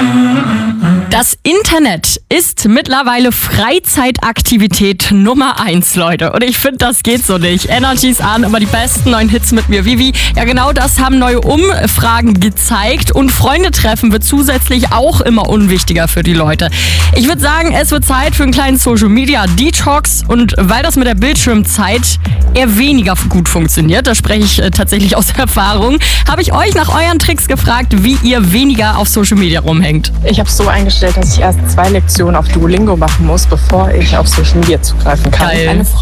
Das Internet ist mittlerweile Freizeitaktivität Nummer 1, Leute. Und ich finde, das geht so nicht. Energies an, immer die besten neuen Hits mit mir, Vivi. Ja, genau das haben neue Umfragen gezeigt. Und Freunde treffen wird zusätzlich auch immer unwichtiger für die Leute. Ich würde sagen, es wird Zeit für einen kleinen Social Media Detox. Und weil das mit der Bildschirmzeit eher weniger gut funktioniert, da spreche ich tatsächlich aus Erfahrung, habe ich euch nach euren Tricks gefragt, wie ihr weniger auf Social Media rumhängt. Ich habe es so eingestellt, dass ich erst 2 Lektionen auf Duolingo machen muss, bevor ich auf Social Media zugreifen kann. Geil. Eine